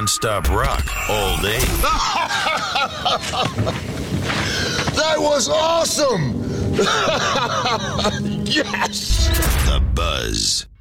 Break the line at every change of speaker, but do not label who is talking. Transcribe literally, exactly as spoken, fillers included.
non-stop rock all day.
That was awesome! Yes!
The Buzz.